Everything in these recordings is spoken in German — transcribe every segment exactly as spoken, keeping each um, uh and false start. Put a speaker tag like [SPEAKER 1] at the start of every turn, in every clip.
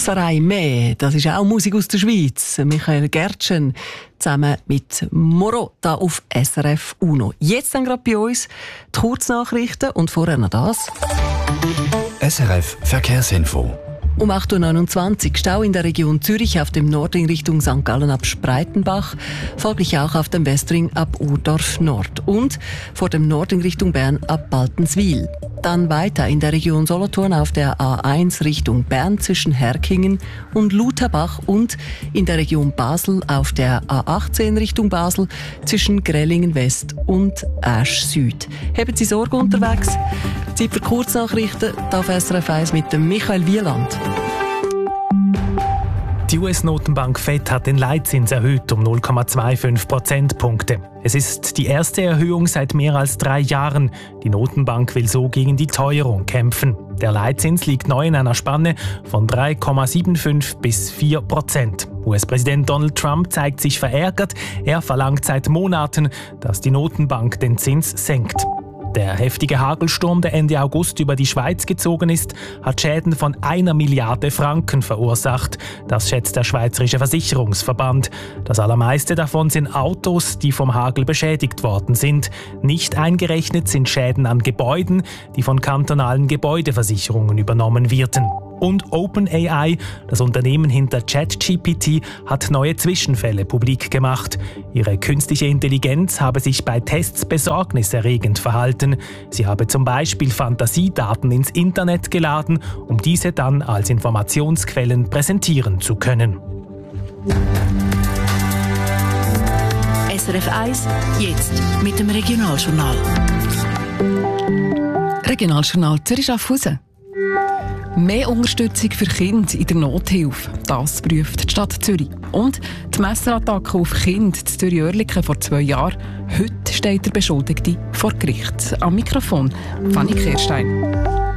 [SPEAKER 1] Sarai Mee, das ist auch Musik aus der Schweiz. Michael Gertschen zusammen mit Moro da auf S R F Uno. Jetzt dann gerade bei uns die Kurznachrichten und vorher noch das.
[SPEAKER 2] S R F Verkehrsinfo.
[SPEAKER 1] Um acht Uhr neunundzwanzig Stau in der Region Zürich auf dem Nordring Richtung Sankt Gallen ab Spreitenbach, folglich auch auf dem Westring ab Urdorf Nord und vor dem Nordring Richtung Bern ab Baltenswil. Dann weiter in der Region Solothurn auf der A eins Richtung Bern zwischen Herkingen und Lutherbach und in der Region Basel auf der A achtzehn Richtung Basel zwischen Grellingen West und Asch Süd. Haben Sie Sorge unterwegs? Zeit für Kurznachrichten auf S R F eins mit dem Michael Wieland.
[SPEAKER 3] Die U S-Notenbank Fed hat den Leitzins erhöht um null Komma fünfundzwanzig Prozentpunkte. Es ist die erste Erhöhung seit mehr als drei Jahren. Die Notenbank will so gegen die Teuerung kämpfen. Der Leitzins liegt neu in einer Spanne von drei Komma fünfundsiebzig bis vier Prozent. U S-Präsident Donald Trump zeigt sich verärgert. Er verlangt seit Monaten, dass die Notenbank den Zins senkt. Der heftige Hagelsturm, der Ende August über die Schweiz gezogen ist, hat Schäden von einer Milliarde Franken verursacht. Das schätzt der Schweizerische Versicherungsverband. Das allermeiste davon sind Autos, die vom Hagel beschädigt worden sind. Nicht eingerechnet sind Schäden an Gebäuden, die von kantonalen Gebäudeversicherungen übernommen werden. Und OpenAI, das Unternehmen hinter ChatGPT, hat neue Zwischenfälle publik gemacht. Ihre künstliche Intelligenz habe sich bei Tests besorgniserregend verhalten. Sie habe zum Beispiel Fantasiedaten ins Internet geladen, um diese dann als Informationsquellen präsentieren zu können.
[SPEAKER 4] S R F eins, jetzt mit dem Regionaljournal.
[SPEAKER 5] Regionaljournal Zürich-Schaffhausen. Mehr Unterstützung für Kinder in der Nothilfe. Das prüft die Stadt Zürich. Und die Messerattacke auf Kinder in Zürich-Oerlikon vor zwei Jahren. Heute steht der Beschuldigte vor Gericht. Am Mikrofon Fanny Kehrstein.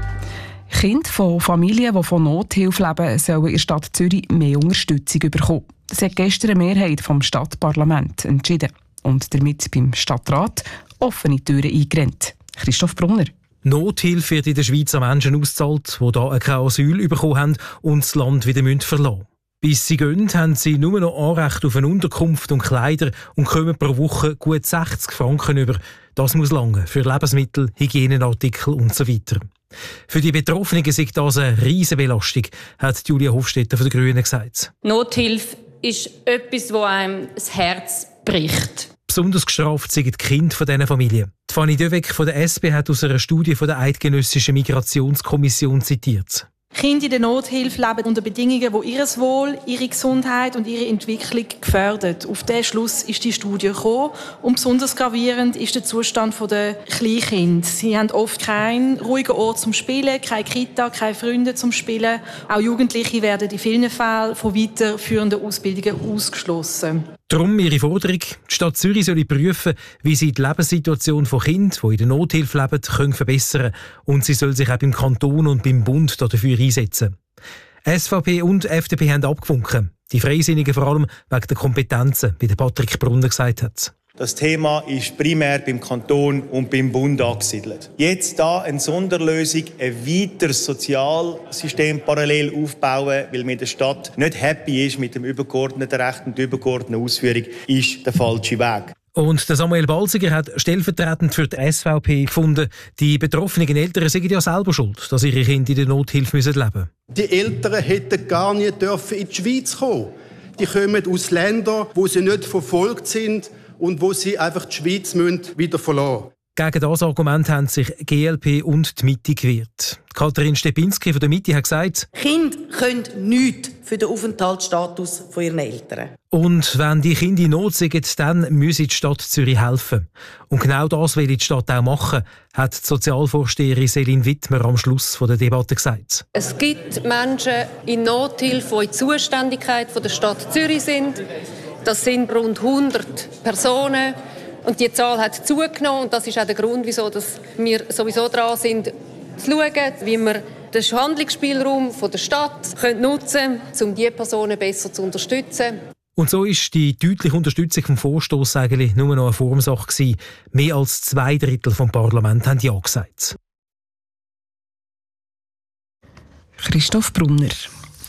[SPEAKER 5] Kinder von Familien, die von Nothilfe leben, sollen in der Stadt Zürich mehr Unterstützung bekommen. Das hat gestern eine Mehrheit vom Stadtparlament entschieden. Und damit beim Stadtrat offene Türen eingerannt. Christoph Brunner.
[SPEAKER 6] Nothilfe wird in der Schweiz an Menschen ausgezahlt, die hier kein Asyl bekommen haben und das Land wieder verlassen müssen. Bis sie gehen, haben sie nur noch Anrecht auf eine Unterkunft und Kleider und kommen pro Woche gut sechzig Franken über. Das muss lange für Lebensmittel, Hygieneartikel und so weiter. Für die Betroffenen sei das eine riesige Belastung, hat Julia Hofstetter von den Grünen gesagt.
[SPEAKER 7] Nothilfe ist etwas, das einem das Herz bricht.
[SPEAKER 6] Besonders gestraft sind die Kinder von diesen Familien. Die Fanny Döweg von der S P hat aus einer Studie von der Eidgenössischen Migrationskommission zitiert.
[SPEAKER 8] Kinder in der Nothilfe leben unter Bedingungen, die ihr Wohl, ihre Gesundheit und ihre Entwicklung gefährden. Auf diesen Schluss ist die Studie gekommen. Und besonders gravierend ist der Zustand der Kleinkinder. Sie haben oft keinen ruhigen Ort zum Spielen, keine Kita, keine Freunde zum Spielen. Auch Jugendliche werden in vielen Fällen von weiterführenden Ausbildungen ausgeschlossen.
[SPEAKER 6] Darum ihre Forderung, die Stadt Zürich soll prüfen, wie sie die Lebenssituation von Kindern, die in der Nothilfe leben, können verbessern können. Und sie soll sich auch beim Kanton und beim Bund dafür einsetzen. S V P und F D P haben abgewunken. Die Freisinnigen vor allem wegen der Kompetenzen, wie der Patrick Brunner gesagt hat.
[SPEAKER 9] Das Thema ist primär beim Kanton und beim Bund angesiedelt. Jetzt da eine Sonderlösung, ein weiteres Sozialsystem parallel aufbauen, weil man in der Stadt nicht happy ist mit dem übergeordneten Recht und der übergeordneten Ausführung, ist der falsche Weg.
[SPEAKER 6] Und der Samuel Balziger hat stellvertretend für die S V P gefunden, die betroffenen Eltern seien ja selber schuld, dass ihre Kinder in der Nothilfe leben müssen.
[SPEAKER 10] Die Eltern hätten gar nicht dürfen in die Schweiz kommen. Die kommen aus Ländern, wo sie nicht verfolgt sind und wo sie einfach die Schweiz wieder verlassen müssen.
[SPEAKER 6] Gegen das Argument haben sich G L P und die Mitte gewehrt. Katharin Stepinski von der Mitte hat gesagt,
[SPEAKER 11] Kinder können nichts für den Aufenthaltsstatus ihrer Eltern.
[SPEAKER 6] Und wenn die Kinder in Not sind, dann müsse die Stadt Zürich helfen. Und genau das will die Stadt auch machen, hat die Sozialvorsteherin Céline Wittmer am Schluss der Debatte gesagt.
[SPEAKER 12] Es gibt Menschen in Nothilfe, die in Zuständigkeit der Stadt Zürich sind. Das sind rund hundert Personen. Und die Zahl hat zugenommen. Und das ist auch der Grund, wieso wir sowieso dran sind, zu schauen, wie wir den Handlungsspielraum der Stadt nutzen können, um diese Personen besser zu unterstützen.
[SPEAKER 6] Und so ist die deutliche Unterstützung vom Vorstoss eigentlich nur noch eine Formsache gewesen. Mehr als zwei Drittel vom Parlament haben Ja gesagt.
[SPEAKER 5] Christoph Brunner.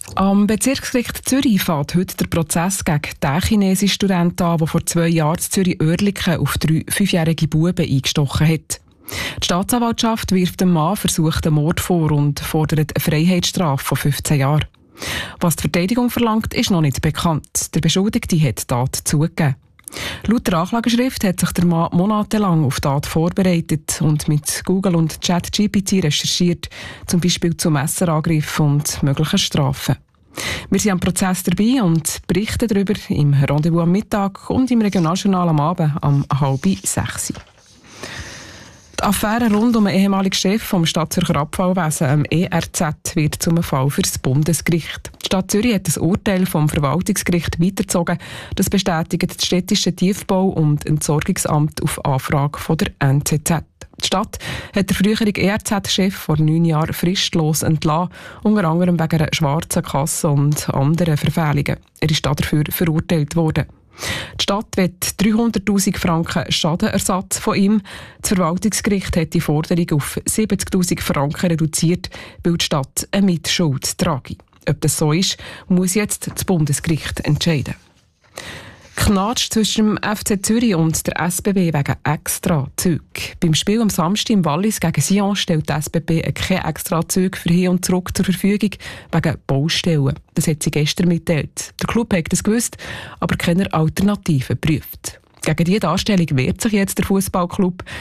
[SPEAKER 5] Am Bezirksgericht Zürich fährt heute der Prozess gegen den chinesischen Studenten an, der vor zwei Jahren in Zürich-Oerlikon auf drei fünfjährige Buben eingestochen hat. Die Staatsanwaltschaft wirft dem Mann versuchten Mord vor und fordert eine Freiheitsstrafe von fünfzehn Jahren. Was die Verteidigung verlangt, ist noch nicht bekannt. Der Beschuldigte hat die Tat zugegeben. Laut der Anklageschrift hat sich der Mann monatelang auf die Tat vorbereitet und mit Google und ChatGPT recherchiert, zum Beispiel zu Messerangriffen und möglichen Strafen. Wir sind am Prozess dabei und berichten darüber im Rendezvous am Mittag und im Regionaljournal am Abend um halb sechs. Die Affäre rund um den ehemaligen Chef vom Stadtzürcher Abfallwesen, dem E R Z, wird zum Fall für das Bundesgericht. Die Stadt Zürich hat das Urteil vom Verwaltungsgericht weitergezogen. Das bestätigt das städtische Tiefbau- und Entsorgungsamt auf Anfrage von der N Z Z. Die Stadt hat den früheren E R Z-Chef vor neun Jahren fristlos entlassen, unter anderem wegen einer schwarzen Kasse und anderen Verfehlungen. Er ist dafür verurteilt worden. Die Stadt will dreihunderttausend Franken Schadenersatz von ihm. Das Verwaltungsgericht hat die Forderung auf siebzigtausend Franken reduziert, weil die Stadt eine Mitschuld trage. Ob das so ist, muss jetzt das Bundesgericht entscheiden. Knatsch zwischen dem F C Zürich und der S B B wegen Extrazüge. Beim Spiel am Samstag im Wallis gegen Sion stellt die S B B keine Extrazüge für hin und zurück zur Verfügung wegen Baustellen. Das hat sie gestern mitteilt. Der Club hat das gewusst, aber keine Alternativen geprüft. Gegen diese Darstellung wehrt sich jetzt der Fußballclub.